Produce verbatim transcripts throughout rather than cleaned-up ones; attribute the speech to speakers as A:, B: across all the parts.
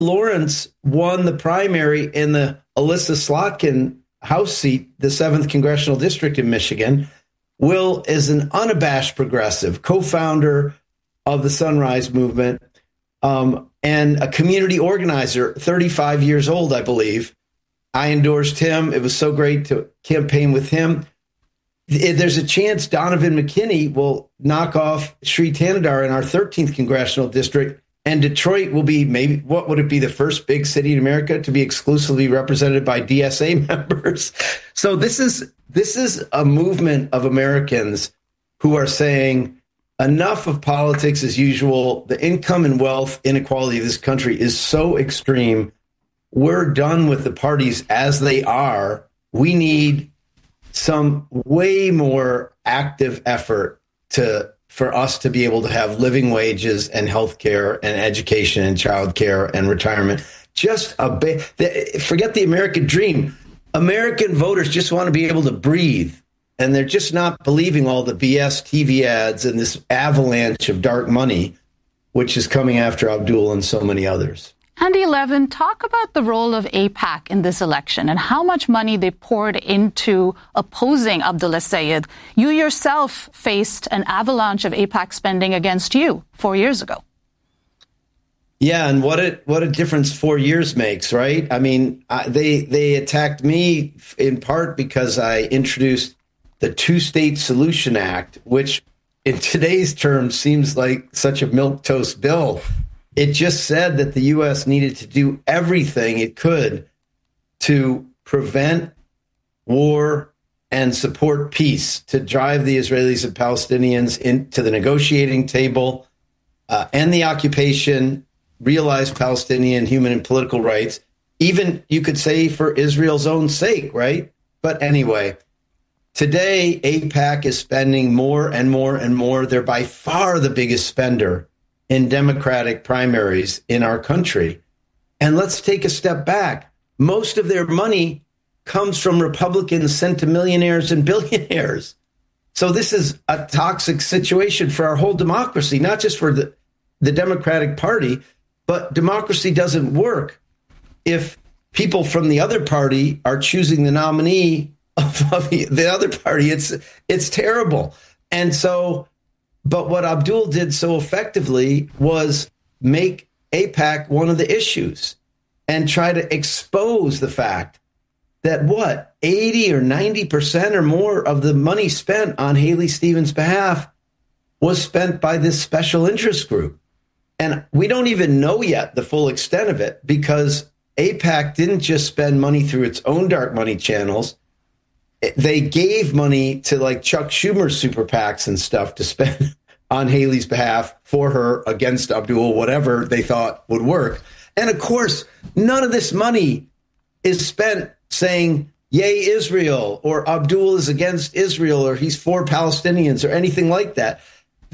A: Lawrence won the primary in the Alyssa Slotkin House seat, the seventh Congressional District in Michigan. Will is an unabashed progressive, co-founder of the Sunrise Movement, um, and a community organizer, thirty-five years old, I believe. I endorsed him. It was so great to campaign with him. There's a chance Donovan McKinney will knock off Sri Tanadar in our thirteenth Congressional District, and Detroit will be maybe, what would it be, the first big city in America to be exclusively represented by D S A members. So this is this is a movement of Americans who are saying enough of politics as usual. The income and wealth inequality of this country is so extreme. We're done with the parties as they are. We need some way more active effort to for us to be able to have living wages and health care and education and child care and retirement. Just a bit. Forget the American dream. American voters just want to be able to breathe, and they're just not believing all the B S T V ads and this avalanche of dark money, which is coming after Abdul and so many others.
B: Andy Levin, talk about the role of AIPAC in this election and how much money they poured into opposing Abdullah Sayed. You yourself faced an avalanche of AIPAC spending against you four years ago.
A: Yeah, and what a what a difference four years makes, right? I mean, I, they they attacked me in part because I introduced the Two-State Solution Act, which in today's terms seems like such a milquetoast bill. It just said that the U S needed to do everything it could to prevent war and support peace, to drive the Israelis and Palestinians into the negotiating table, uh, end the occupation, realize Palestinian human and political rights, even you could say for Israel's own sake, right? But anyway, today AIPAC is spending more and more and more. They're by far the biggest spender in Democratic primaries in our country. And let's take a step back. Most of their money comes from Republican centimillionaires and billionaires. So this is a toxic situation for our whole democracy, not just for the, the Democratic Party, but democracy doesn't work if people from the other party are choosing the nominee of, of the other party. It's it's terrible. And so But what Abdul did so effectively was make AIPAC one of the issues and try to expose the fact that what, eighty or ninety percent or more of the money spent on Haley Stevens' behalf was spent by this special interest group. And we don't even know yet the full extent of it because AIPAC didn't just spend money through its own dark money channels. They gave money to like Chuck Schumer's super PACs and stuff to spend on Haley's behalf for her against Abdul, whatever they thought would work. And of course, none of this money is spent saying, yay, Israel, or Abdul is against Israel, or he's for Palestinians, or anything like that.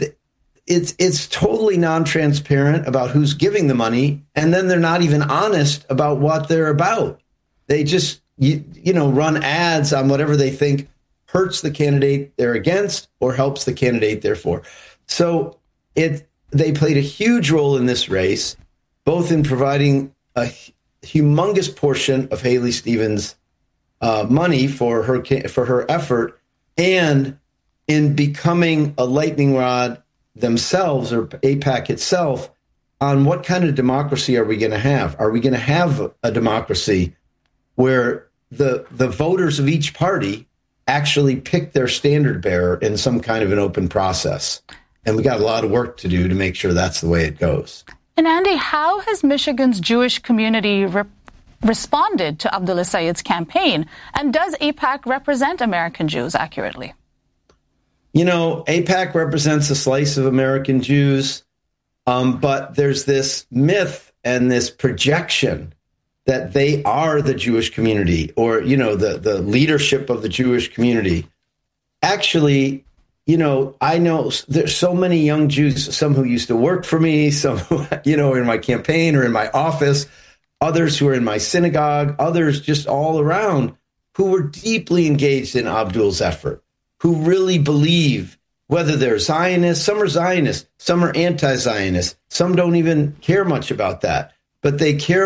A: It's, it's totally non-transparent about who's giving the money. And then they're not even honest about what they're about. They just You, you know, run ads on whatever they think hurts the candidate they're against or helps the candidate they're for. So it they played a huge role in this race, both in providing a humongous portion of Haley Stevens' uh, money for her for her effort, and in becoming a lightning rod themselves, or AIPAC itself, on what kind of democracy are we going to have? Are we going to have a democracy where the the voters of each party actually pick their standard bearer in some kind of an open process? And we got a lot of work to do to make sure that's the way it goes.
B: And Andy, how has Michigan's Jewish community re- responded to Abdullah Sayed's campaign? And does AIPAC represent American Jews accurately?
A: You know, AIPAC represents a slice of American Jews, um, but there's this myth and this projection that they are the Jewish community, or, you know, the, the leadership of the Jewish community. Actually, you know, I know there's so many young Jews, some who used to work for me, some who, you know, in my campaign or in my office, others who are in my synagogue, others just all around, who were deeply engaged in Abdul's effort, who really believe, whether they're Zionists, some are Zionists, some are anti-Zionist, some don't even care much about that. but they care